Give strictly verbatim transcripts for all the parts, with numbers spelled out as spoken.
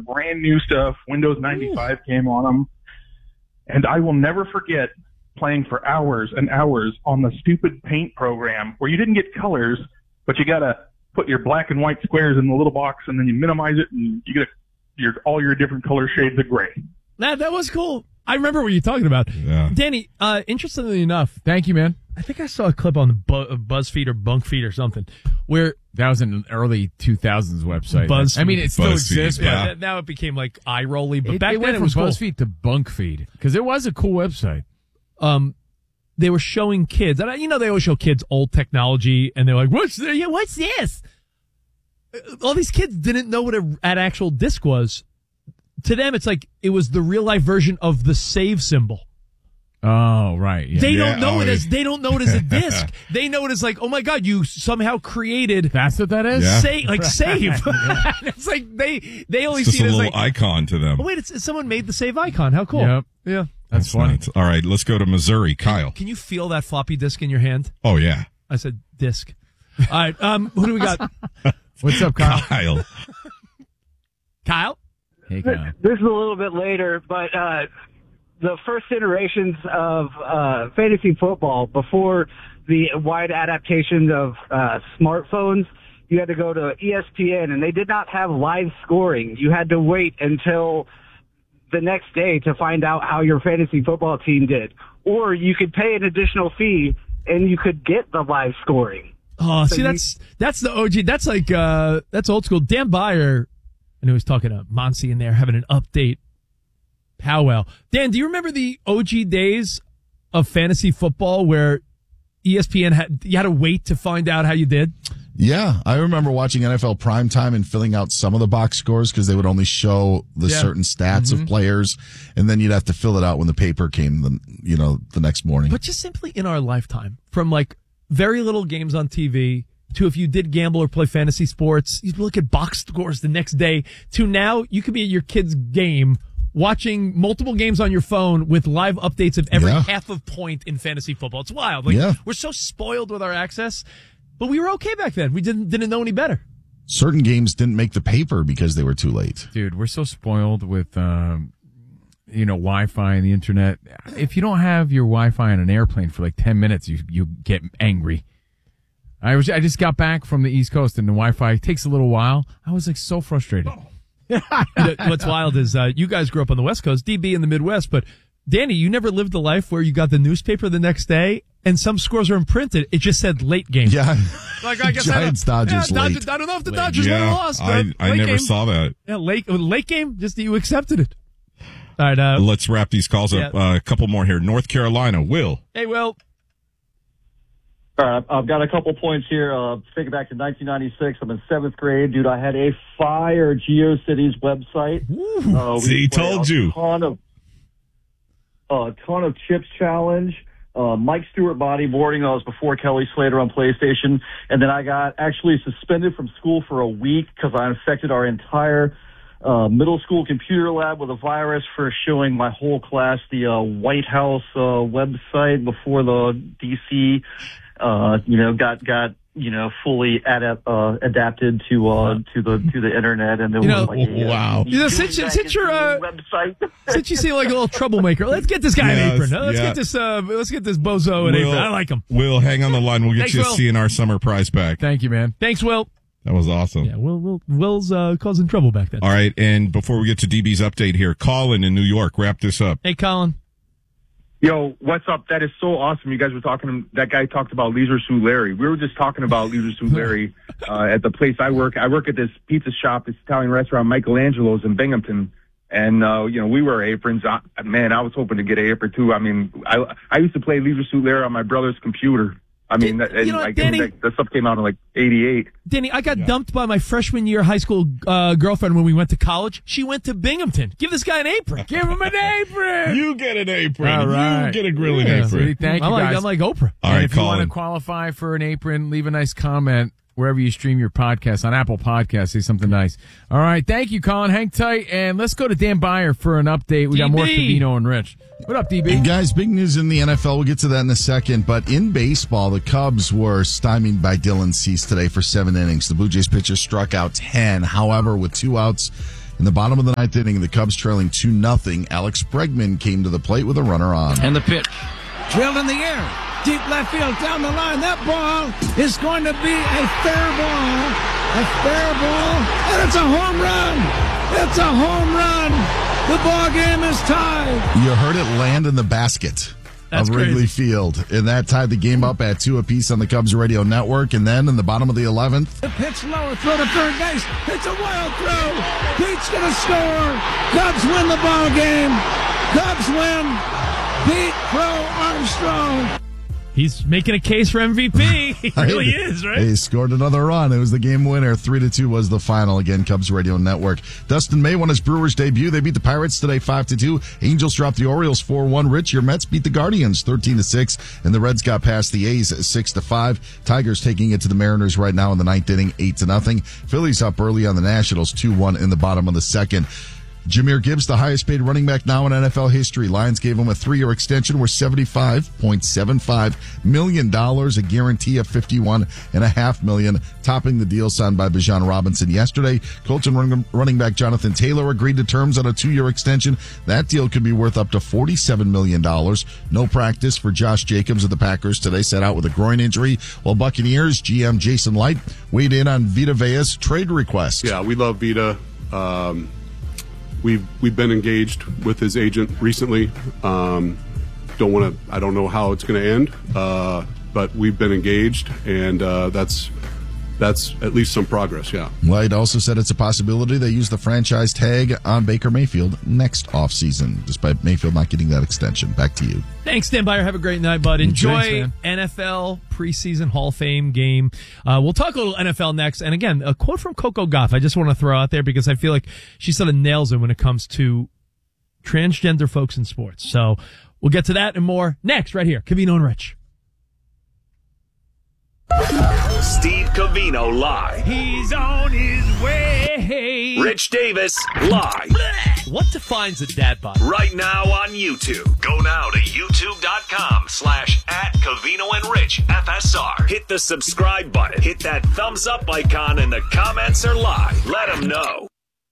brand new stuff. Windows ninety-five Ooh. Came on them. And I will never forget playing for hours and hours on the stupid paint program where you didn't get colors, but you got to put your black and white squares in the little box, and then you minimize it, and you get your all your different color shades of gray. That, that was cool. I remember what you're talking about. Yeah. Danny, uh, interestingly enough, thank you, man. I think I saw a clip on the Bu- BuzzFeed or BunkFeed or something where that was an early two thousands website. BuzzFeed. I mean, it still BuzzFeed, exists. yeah. But now it became like eye-rolly, but it, back it then went it from was cool. BuzzFeed to BunkFeed because it was a cool website. Um, they were showing kids, and I, you know they always show kids old technology, and they're like, "What's the, yeah, what's this?" All these kids didn't know what a, an actual disc was. To them, it's like it was the real life version of the save symbol. Oh, right. Yeah. They Yeah, don't know oh, it yeah. as they don't know it as a disc. They know it as like, oh my god, you somehow created. That's what that is. Yeah. Say like save. It's like they they only It's just see a it as little like. icon to them. Oh wait, it's, someone made the save icon. How cool! Yep. Yeah, That's, funny. nuts. All right, let's go to Missouri. Kyle. Can you feel that floppy disk in your hand? Oh, yeah. I said disc. All right, um, who do we got? What's up, Kyle? Kyle. Kyle. Hey, Kyle. This is a little bit later, but uh, the first iterations of uh, fantasy football before the wide adaptation of uh, smartphones, you had to go to E S P N, and they did not have live scoring. You had to wait until the next day to find out how your fantasy football team did. Or you could pay an additional fee, and you could get the live scoring. Oh, So see, you- that's that's the O G. That's like uh, that's old school. Dan Byer, and he was talking to Monsi in there, having an update. How well, Dan? Do you remember the O G days of fantasy football where E S P N had you had to wait to find out how you did? Yeah, I remember watching N F L primetime and filling out some of the box scores because they would only show the Yeah. certain stats Mm-hmm. of players, and then you'd have to fill it out when the paper came, the, you know, the next morning. But just simply in our lifetime, from like very little games on T V to if you did gamble or play fantasy sports, you'd look at box scores the next day to now you could be at your kid's game watching multiple games on your phone with live updates of every Yeah. half of point in fantasy football. It's wild. Like Yeah. we're so spoiled with our access, but we were okay back then. We didn't didn't know any better. Certain games didn't make the paper because they were too late. Dude, we're so spoiled with, um, you know, Wi-Fi and the internet. If you don't have your Wi-Fi on an airplane for like ten minutes, you you get angry. I was I just got back from the East Coast and the Wi-Fi takes a little while. I was like so frustrated. You know, what's wild is uh, you guys grew up on the West Coast, D B in the Midwest, but Danny, you never lived a life where you got the newspaper the next day and some scores are imprinted. It just said late game. Yeah. Like, I guess I Giants, don't, Dodgers, yeah, late. Dodgers, I don't know if the Dodgers yeah, won or lost. I, but I late never game, saw that. Yeah, late late game, just that you accepted it. All right. Uh, Let's wrap these calls up. Yeah. Uh, a couple more here. North Carolina. Will. hey, Will. All right, I've got a couple points here. Uh, take it back to nineteen ninety-six. I'm in seventh grade, dude. I had a fire GeoCities website. Uh, we See, played told a you. Ton of, a ton of Chips Challenge. Uh, Mike Stewart bodyboarding. I was before Kelly Slater on PlayStation, and then I got actually suspended from school for a week because I infected our entire uh, middle school computer lab with a virus for showing my whole class the uh, White House uh, website before the D C. Uh, you know, got got you know fully adapt, uh, adapted to uh, to the to the internet, and there You was know, like a, uh, wow. You know, since you- since you're, uh, website. Since you seem like a little troublemaker, let's get this guy Yes, an apron. Uh, Let's yeah. get this. Uh, let's get this bozo an apron. I like him. Will, hang on the line. We'll get Thanks, you a Will. C N R summer prize back. Thank you, man. Thanks, Will. That was awesome. Yeah, Will. Will Will's uh, causing trouble back then. All right, and before we get to D B's update here, Colin in New York, wrap this up. Hey, Colin. Yo, what's up? That is so awesome. You guys were talking, that guy talked about Leisure Suit Larry. We were just talking about Leisure Suit Larry uh, at the place I work. I work at this pizza shop, this Italian restaurant, Michelangelo's in Binghamton. And, uh, you know, we wear aprons. I, man, I was hoping to get an apron, too. I mean, I I used to play Leisure Suit Larry on my brother's computer. I mean, that, and You know what, like, Danny? that, that stuff came out in, like, eighty-eight. Danny, I got dumped by my freshman year high school uh, girlfriend when we went to college. She went to Binghamton. Give this guy an apron. Give him an apron. You get an apron. All right. You get a grilling Yeah. apron. Thank you, I'm like, guys. I'm like Oprah. All and right, if you want Colin. to qualify for an apron, leave a nice comment wherever you stream your podcast. On Apple Podcasts, say something nice. All right, thank you, Colin. Hang tight, and let's go to Dan Byer for an update. We got more D B. Covino and Rich. What up, D B? And guys, big news in the N F L. We'll get to that in a second. But in baseball, the Cubs were stymied by Dylan Cease today for seven innings. The Blue Jays pitcher struck out ten. However, with two outs, In the bottom of the ninth inning, the Cubs trailing two nothing. Alex Bregman came to the plate with a runner on. And the pitch. Drilled in the air. Deep left field down the line. That ball is going to be a fair ball. A fair ball. And it's a home run. It's a home run. The ball game is tied. You heard it land in the basket. That's of Wrigley crazy. Field. And that tied the game up at two apiece on the Cubs radio network. And then in the bottom of the eleventh. The pitch lower, throw to third base. It's a wild throw. Pete's going to score. Cubs win the ball game. Cubs win. Pete Crow Armstrong. He's making a case for M V P. He really is, right? He scored another run. It was the game winner. Three to two was the final. Again, Cubs Radio Network. Dustin May won his Brewers debut. They beat the Pirates today five to two. Angels dropped the Orioles four one. Rich, your Mets beat the Guardians thirteen to six. And the Reds got past the A's six to five. Tigers taking it to the Mariners right now in the ninth inning, eight to nothing. Phillies up early on the Nationals, two one in the bottom of the second. Jahmyr Gibbs, the highest paid running back now in N F L history. Lions gave him a three-year extension worth seventy-five point seven five million dollars, a guarantee of fifty-one point five million dollars, topping the deal signed by Bijan Robinson yesterday. Colts and running back Jonathan Taylor agreed to terms on a two-year extension. That deal could be worth up to forty-seven million dollars. No practice for Josh Jacobs of the Packers today, set out with a groin injury, while Buccaneers G M Jason Light weighed in on Vita Vea's trade request. Yeah, we love Vita. Um, We've we've been engaged with his agent recently. Um, don't want to. I don't know how it's going to end, uh, but we've been engaged, and uh, that's that's at least some progress. Yeah. White also said it's a possibility they use the franchise tag on Baker Mayfield next offseason, despite Mayfield not getting that extension. Back to you. Thanks, Dan Byer. Have a great night, bud. Enjoy Thanks, N F L preseason Hall of Fame game. Uh, we'll talk a little N F L next. And again, a quote from Coco Gauff I just want to throw out there because I feel like she sort of nails it when it comes to transgender folks in sports. So we'll get to that and more next right here. Covino and Rich. Steve Covino live. He's on his way. Rich Davis live. What defines a dad bod? Right now on YouTube. Go now to youtube.com slash at Covino and Rich F S R. Hit the subscribe button. Hit that thumbs up icon and the comments are live. Let them know.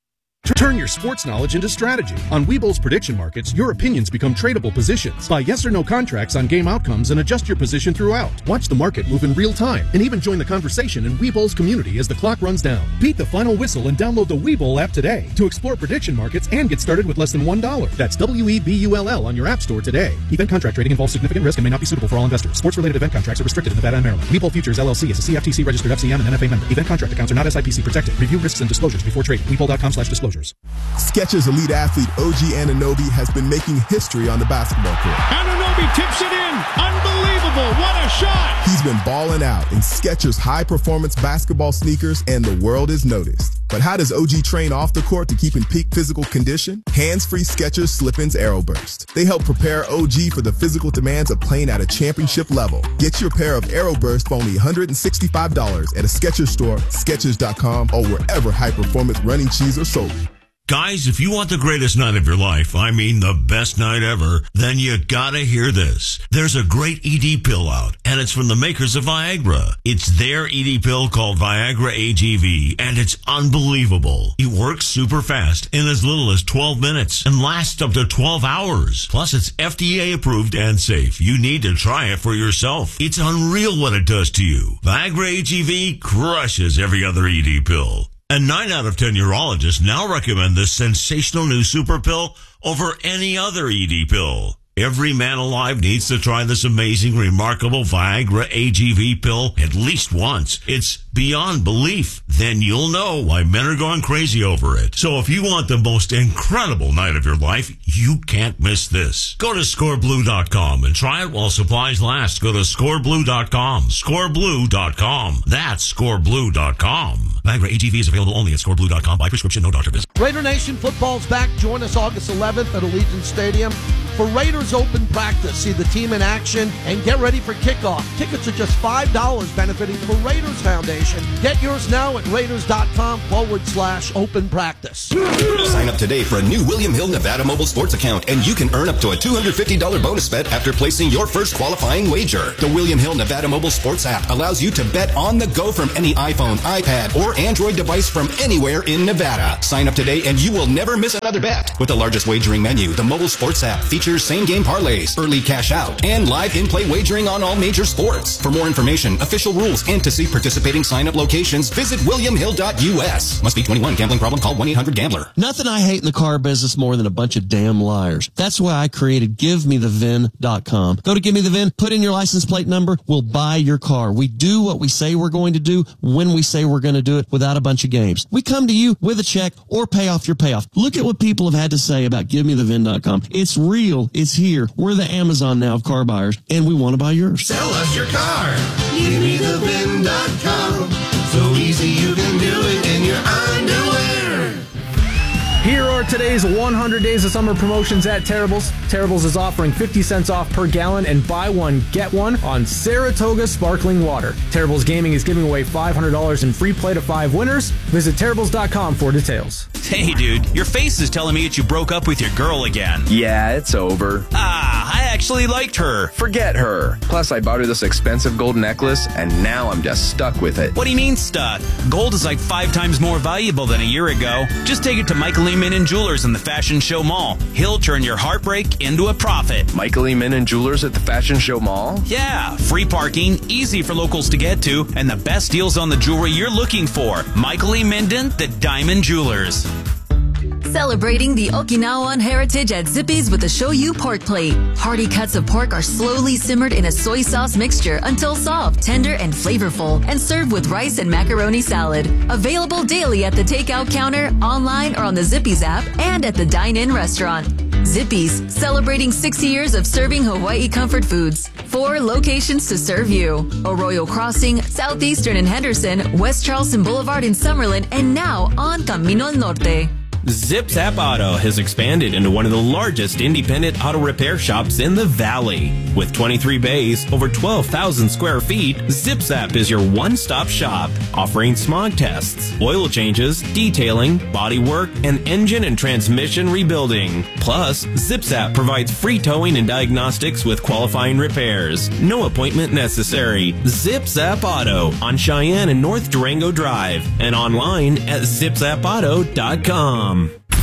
Turn your sports knowledge into strategy. On Weeble's prediction markets, your opinions become tradable positions. Buy yes or no contracts on game outcomes and adjust your position throughout. Watch the market move in real time and even join the conversation in Weeble's community as the clock runs down. Beat the final whistle and download the Weeble app today to explore prediction markets and get started with less than one dollar. That's W E B U L L on your app store today. Event contract trading involves significant risk and may not be suitable for all investors. Sports-related event contracts are restricted in Nevada and Maryland. Weeble Futures L L C is a C F T C-registered F C M and N F A member. Event contract accounts are not S I P C protected. Review risks and disclosures before trading. Weeble.com slash disclosures. Skechers elite athlete O G Anunoby has been making history on the basketball court. Anunoby tips it in. Unbelievable. What a shot. He's been balling out in Skechers high-performance basketball sneakers, and the world has noticed. But how does O G train off the court to keep in peak physical condition? Hands-free Skechers Slip-ins Aeroburst. They help prepare O G for the physical demands of playing at a championship level. Get your pair of Aeroburst for only one hundred sixty-five dollars at a Skechers store, Skechers dot com, or wherever high-performance running shoes are sold. Guys, if you want the greatest night of your life, I mean the best night ever, then you gotta hear this. There's a great E D pill out, and it's from the makers of Viagra. It's their E D pill called Viagra A G V, and it's unbelievable. It works super fast in as little as twelve minutes and lasts up to twelve hours. Plus, it's F D A approved and safe. You need to try it for yourself. It's unreal what it does to you. Viagra A G V crushes every other E D pill. And nine out of ten urologists now recommend this sensational new super pill over any other E D pill. Every man alive needs to try this amazing, remarkable Viagra A G V pill at least once. It's beyond belief. Then you'll know why men are going crazy over it. So if you want the most incredible night of your life, you can't miss this. Go to score blue dot com and try it while supplies last. Go to score blue dot com. score blue dot com. That's score blue dot com. Viagra A G V is available only at score blue dot com by prescription, no doctor visit. Raider Nation football's back. Join us August eleventh at Allegiant Stadium for Raiders Open Practice. See the team in action and get ready for kickoff. Tickets are just five dollars, benefiting the Raiders Foundation. Get yours now at raiders.com forward slash open practice. Sign up today for a new William Hill Nevada mobile sports account, and you can earn up to a two hundred fifty dollars bonus bet after placing your first qualifying wager. The William Hill Nevada mobile sports app allows you to bet on the go from any iPhone, iPad, or Android device from anywhere in Nevada. Sign up today and you will never miss another bet. With the largest wagering menu, the mobile sports app features same-game parlays, early cash out, and live in-play wagering on all major sports. For more information, official rules, and to see participating sign-up locations, visit william hill dot u s. Must be twenty-one. Gambling problem? Call one eight hundred gambler. Nothing I hate in the car business more than a bunch of damn liars. That's why I created give me the V I N dot com. Go to Give Me The V I N, put in your license plate number, we'll buy your car. We do what we say we're going to do when we say we're going to do it without a bunch of games. We come to you with a check or pay off your payoff. Look at what people have had to say about give me the V I N dot com. It's real. It's here. We're the Amazon now of car buyers, and we want to buy yours. Sell us your car. give me the V I N dot com. So easy you can do it in your underwear. Here are today's one hundred days of summer promotions at Terrible's. Terrible's is offering fifty cents off per gallon and buy one, get one on Saratoga sparkling water. Terrible's Gaming is giving away five hundred dollars in free play to five winners. Visit Terrible's dot com for details. Hey, dude, your face is telling me that you broke up with your girl again. Yeah, it's over. Ah, I actually liked her. Forget her. Plus, I bought her this expensive gold necklace, and now I'm just stuck with it. What do you mean stuck? Gold is like five times more valuable than a year ago. Just take it to Michael E. Min and Jewelers in the Fashion Show Mall. He'll turn your heartbreak into a profit. Michael E. Min and Jewelers at the Fashion Show Mall? Yeah, free parking, easy for locals to get to, and the best deals on the jewelry you're looking for. Michael E. Minden, the Diamond Jewelers. Celebrating the Okinawan heritage at Zippy's with the Shoyu pork plate. Hearty cuts of pork are slowly simmered in a soy sauce mixture until soft, tender, and flavorful, and served with rice and macaroni salad. Available daily at the takeout counter, online, or on the Zippy's app, and at the dine-in restaurant. Zippy's, celebrating sixty years of serving Hawaii comfort foods. Four locations to serve you: Arroyo Crossing, Southeastern in Henderson, West Charleston Boulevard in Summerlin, and now on Camino al Norte. Zip Zap Auto has expanded into one of the largest independent auto repair shops in the Valley. With twenty-three bays, over twelve thousand square feet, Zip Zap is your one-stop shop, offering smog tests, oil changes, detailing, body work, and engine and transmission rebuilding. Plus, Zip Zap provides free towing and diagnostics with qualifying repairs. No appointment necessary. Zip Zap Auto on Cheyenne and North Durango Drive, and online at zip zap auto dot com.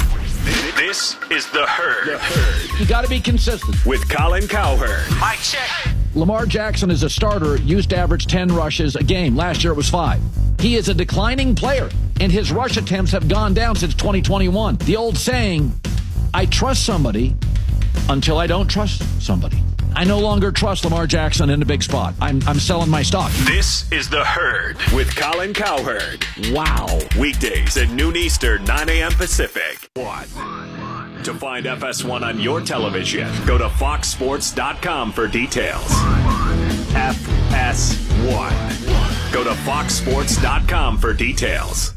This is The Herd. The Herd. You got to be consistent. With Colin Cowherd. Mike check. Lamar Jackson is a starter, used to average ten rushes a game. Last year it was five. He is a declining player, and his rush attempts have gone down since twenty twenty-one. The old saying, I trust somebody until I don't trust somebody. I no longer trust Lamar Jackson in the big spot. I'm I'm selling my stock. This is The Herd with Colin Cowherd. Wow. Weekdays at noon Eastern, nine a.m. Pacific. One. To find F S one on your television, go to fox sports dot com for details. F S one. Go to fox sports dot com for details.